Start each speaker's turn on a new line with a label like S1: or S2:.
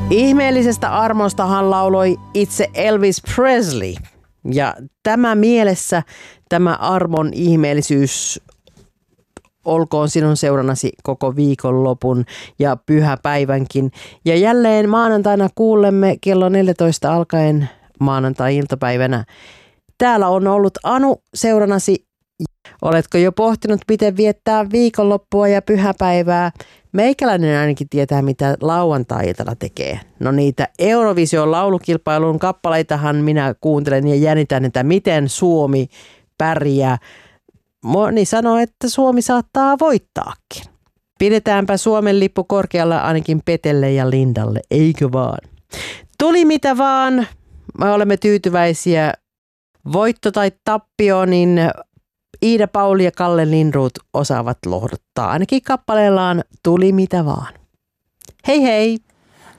S1: Ihmeellisestä armostahan lauloi itse Elvis Presley. Ja tämä mielessä, tämä armon ihmeellisyys olkoon sinun seurannasi koko viikonlopun ja pyhäpäivänkin. Ja jälleen maanantaina kuulemme kello 14 alkaen maanantai-iltapäivänä. Täällä on ollut Anu seurannasi. Oletko jo pohtinut, miten viettää viikonloppua ja pyhäpäivää? Meikäläinen ainakin tietää, mitä lauantai-iltana tekee. No niitä Eurovision laulukilpailun kappaleitahan minä kuuntelen ja jännitän, että miten Suomi pärjää. Moni sanoo, että Suomi saattaa voittaakin. Pidetäänpä Suomen lippu korkealla ainakin Petelle ja Lindalle, eikö vaan? Tuli mitä vaan, me olemme tyytyväisiä. Voitto tai tappio, niin Iida Pauli ja Kalle Lindroth osaavat lohduttaa. Ainakin kappaleellaan Tuli mitä vaan. Hei hei!